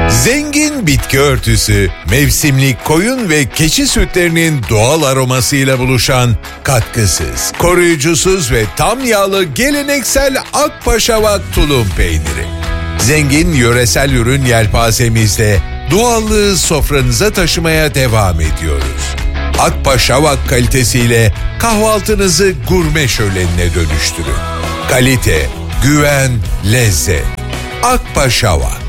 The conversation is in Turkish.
Zengin bitki örtüsü, mevsimlik koyun ve keçi sütlerinin doğal aromasıyla buluşan katkısız, koruyucusuz ve tam yağlı geleneksel Akpaşavak tulum peyniri. Zengin yöresel ürün yelpazemizle doğallığı sofranıza taşımaya devam ediyoruz. Akpaşavak kalitesiyle kahvaltınızı gurme şölenine dönüştürün. Kalite, güven, lezzet. Akpaşavak.